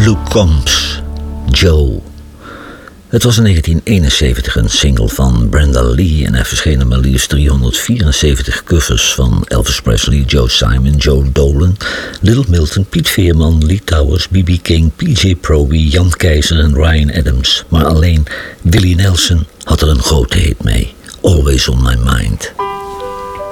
Luke Combs, Joe. Het was in 1971 een single van Brenda Lee en er verschenen maar liefst 374 covers van Elvis Presley, Joe Simon, Joe Dolan, Little Milton, Piet Veerman, Lee Towers, B.B. King, P.J. Proby, Jan Keizer en Ryan Adams. Maar alleen Willie Nelson had er een grote hit mee, Always on My Mind.